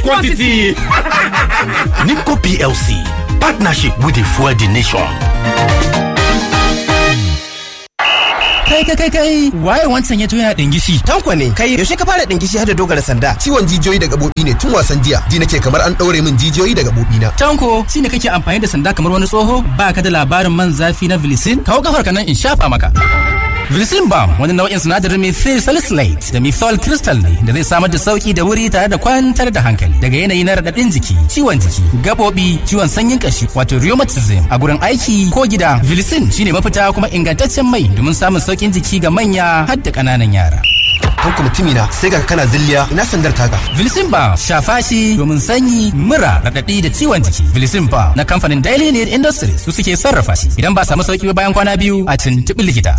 quantity. NIPCO PLC, partnership with the Fuel the Nation. Kai, waye wancan ya yana dingishi? Tanko ne, kai yaushe ka fara dingishi har da dogara sanda? Ciwon jijiyoyi da gabobi ne tun wasan jiya. Ji nake kamar an daure min jijiyoyi da gabobi na. Tanko, shine kake amfani da sanda kamar wani tsoho? Ba ka da labarin man zafi na Vilicin? Kawo kafarka nan in shafa maka. Vilicin Balm wani nau'in sinadarin methyl salicylate da methyl crystal ne da zai samar da sauki da wuri tare da kwantar da hankali daga yanayi na radadin jiki, ciwon jiki, gabobi, ciwon sanyin kashi wato rheumatism a gurin aiki ko gida. Vilicin shine mafita kuma ingantaccen mai domin samun saukin jiki ga manya har da ƙananan yara. Tanko mutumina sai ga kana zilliya ina sandar taka. Vilicin Balm shafa shi domin sanyi, mura, radadi da ciwon jiki. Vilicin Balm na kamfanin Daily Need Industries su suke sarrafa shi. Idan ba samu sauki bayan kwana biyu a tuntuɓi likita.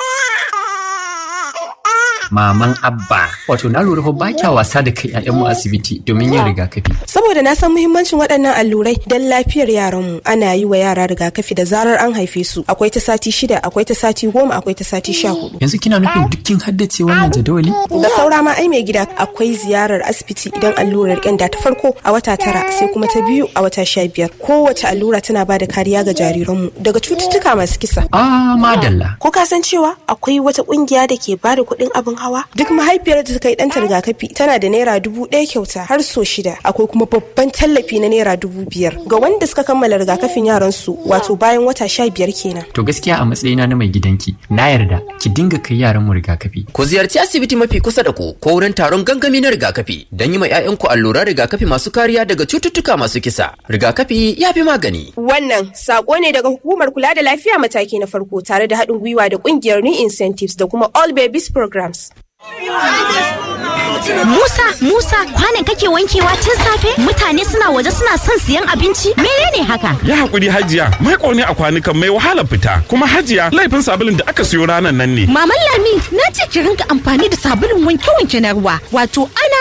Maman Abba, wato na lura fa ba kya wasa da kai ƴaƴanmu asibiti domin yin rigakafi. Saboda na san muhimmancin waɗannan allurai don lafiyar yaranmu. Ana yi wa yara rigakafi da zarar an haife su. Akwai ta sati 6, akwai ta sati 10, akwai ta sati 14. Yanzu kina nufin dukkin haddace wannan jadawali? Da saura ma ai mai gida akwai ziyarar asibiti idan allurar ƙyanda ta farko a wata 9 sai kuma ta biyu a wata 15. Kowace allura tana bada kariya ga jariranmu daga cututtuka masu kisa. Madalla. Ko ka san cewa akwai wata ƙungiya da ke bada kuɗin abin hawa? Duk mahaifiyar da ta kai ɗanta rigakafi tana da naira 1000 kyauta har so 6. Akwai kuma babban tallafi na naira 5000 ga wanda suka kammala rigakafin yaran su wato bayan wata 15 kenan. To gaskiya a matsayina na mai gidanki na yarda ki dinga kai yaran mu rigakafi. Ku ziyarci asibiti mafi kusa da ku ko wurin taron gangami na rigakafi don yi ma 'ya'yanku alluran rigakafi masu kariya daga cututtuka masu kisa. Rigakafi ya fi magani. Wannan sako ne daga hukumar kula da lafiya mataki na farko tare da haɗin gwiwa da ƙungiyar New Incentives da kuma All Babies Programs. Musa, kwanan kake wankewa tun safe? Mutane suna waje suna son siyan abinci. Menene haka? Ya hakuri Hajiya, mai ne a kwanukan mai wahala fita. Kuma Hajiya, laifin sabulun da aka siyo ranan nan ne. Maman Lami, na ce ki rinka amfani da sabulun wanke-wanke na ruwa, wato ana